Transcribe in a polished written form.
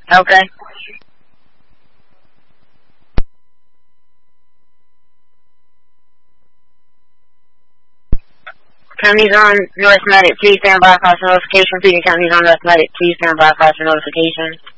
Okay. Counties on North Medic, please stand by for notification. Feeding counties on North Medic, please stand by for notification.